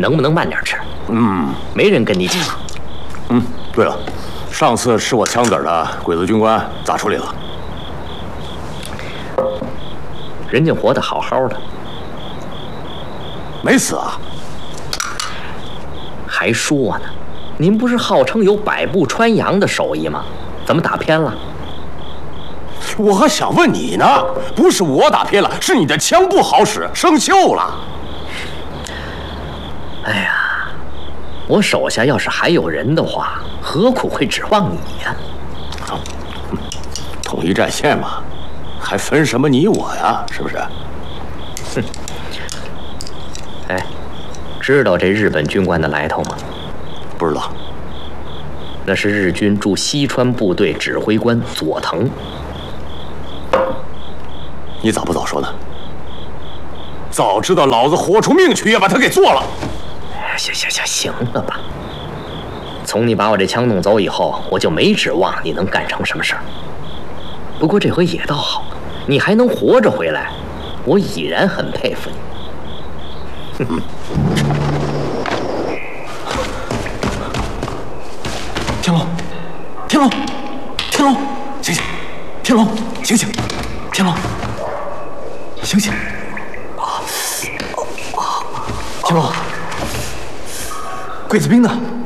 能不能慢点吃？没人跟你抢。 对了，上次吃我枪子的鬼子军官咋处理了？ 人家活得好好的， 没死啊？ 还说呢，您不是号称有百步穿杨的手艺吗？怎么打偏了？ 我还想问你呢，不是我打偏了，是你的枪不好使，生锈了。 哎呀，我手下要是还有人的话，何苦会指望你呀？ 统一战线嘛，还分什么你我呀？是不是？ 哎，知道这日本军官的来头吗？ 不知道。 那是日军驻西川部队指挥官佐藤。 你咋不早说呢？早知道老子豁出命去也把他给做了。 行了吧。从你把我这枪弄走以后，我就没指望你能干成什么事儿。不过这回也倒好，你还能活着回来，我已然很佩服你。 天龙，天龙，天龙，醒醒！天龙，醒醒！天龙，醒醒！天龙，鬼子兵呢？